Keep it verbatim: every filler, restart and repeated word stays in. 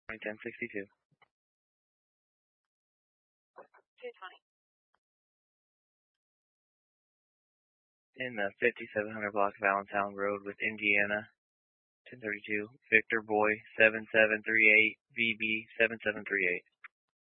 ten sixty-two. two twenty. In the fifty-seven hundred block of Allentown Road with Indiana, ten thirty-two, Victor Boy seven seven three eight, V B seven seven three eight.